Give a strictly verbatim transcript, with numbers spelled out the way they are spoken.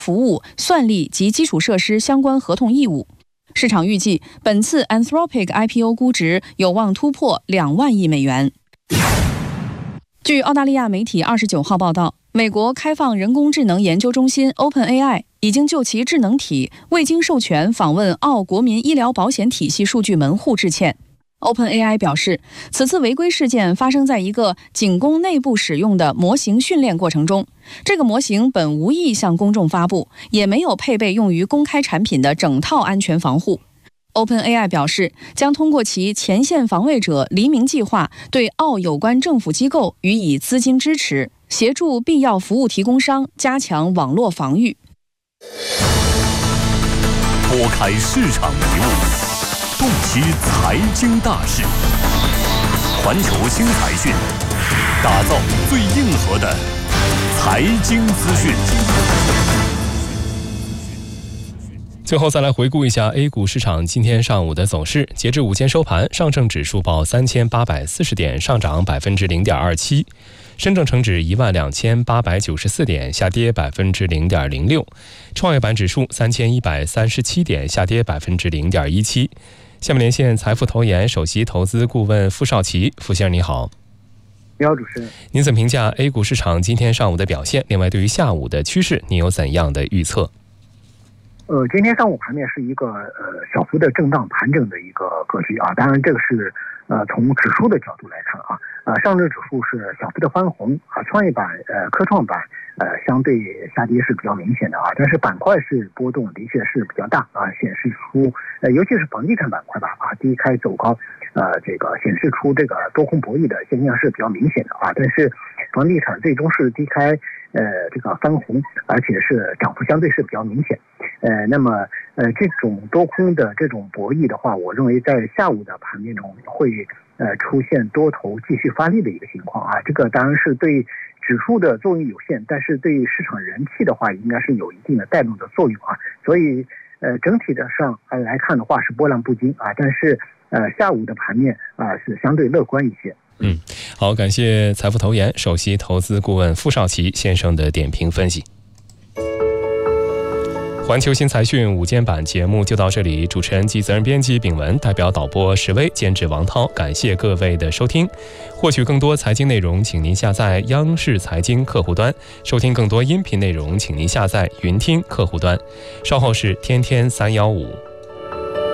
服务、算力及基础设施相关合同义务。市场预计，本次 Anthropic I P O 估值有望突破两万亿美元。据澳大利亚媒体二十九号报道，美国开放人工智能研究中心 OpenAI 已经就其智能体未经授权访问澳国民医疗保险体系数据门户致歉。OpenAI 表示，此次违规事件发生在一个仅供内部使用的模型训练过程中，这个模型本无意向公众发布，也没有配备用于公开产品的整套安全防护。OpenAI 表示，将通过其前线防卫者黎明计划对澳有关政府机构予以资金支持，协助必要服务提供商加强网络防御。 拨开市场迷雾，洞悉财经大事，环球新财讯，打造最硬核的财经资讯。 最后再来回顾一下 A 股市场今天上午的走势。截至午间收盘，上证指数报三千八百四十点，上涨百分之零点二七；深证成指一万两千八百九十四点，下跌百分之零点零六；创业板指数三千一百三十七点，下跌百分之零点一七。下面连线财富投研首席投资顾问傅少奇，傅先生你好。 你好，主持人。 您怎么评价 A 股市场今天上午的表现？另外，对于下午的趋势，您有怎样的预测？ 呃，今天上午盘面是一个呃小幅的震荡盘整的一个格局啊，当然这个是呃从指数的角度来看啊，呃上证指数是小幅的翻红啊，创业板呃科创板呃相对下跌是比较明显的啊，但是板块是波动的确是比较大啊，显示出呃尤其是房地产板块吧啊低开走高，呃这个显示出这个多空博弈的现象是比较明显的啊，但是房地产最终是低开呃这个翻红，而且是涨幅相对是比较明显。呃，那么呃，这种多空的这种博弈的话，我认为在下午的盘面中会呃出现多头继续发力的一个情况啊。这个当然是对指数的作用有限，但是对市场人气的话，应该是有一定的带动的作用啊。所以呃，整体的上来看的话是波澜不惊啊，但是呃下午的盘面啊是相对乐观一些。 嗯，好，感谢财富投研首席投资顾问傅少奇先生的点评分析。环球新财讯午间版节目就到这里，主持人及责任编辑秉文，代表导播石威，监制王涛，感谢各位的收听。获取更多财经内容，请您下载央视财经客户端，收听更多音频内容，请您下载云听客户端。稍后是天天三幺五。